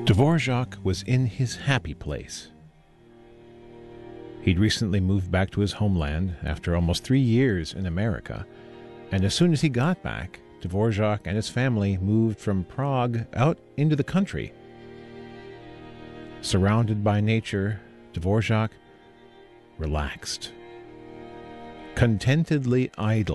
Dvorak was in his happy place. He'd recently moved back to his homeland after almost 3 years in America, and as soon as he got back, Dvorak and his family moved from Prague out into the country. Surrounded by nature, Dvorak relaxed, contentedly idle.